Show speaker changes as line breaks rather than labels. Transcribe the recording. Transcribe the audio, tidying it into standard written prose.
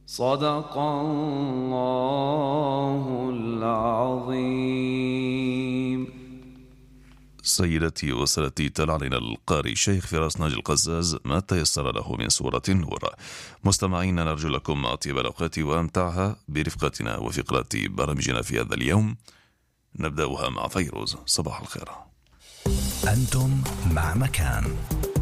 صدق الله العظيم.
سيدتي وسادتي، تلا علينا القارئ الشيخ فراس ناجي القزاز ما تيسر له من سورة النور. مستمعين، نرجو لكم أطيب الأوقات وأمتعها برفقتنا وفقرة برامجنا في هذا اليوم. نبدأها مع فيروز. صباح الخير.
أنتم مع مكان